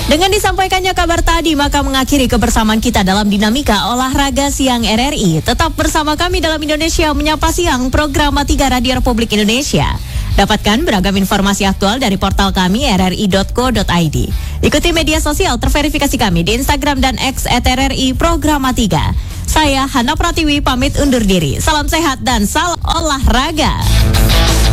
Dengan disampaikannya kabar tadi, maka mengakhiri kebersamaan kita dalam Dinamika Olahraga Siang RRI. Tetap bersama kami dalam Indonesia Menyapa Siang, program 3 Radio Republik Indonesia. Dapatkan beragam informasi aktual dari portal kami rri.co.id. Ikuti media sosial terverifikasi kami di Instagram dan X @RRI Programa 3. Saya Hana Pratiwi pamit undur diri. Salam sehat dan salam olahraga.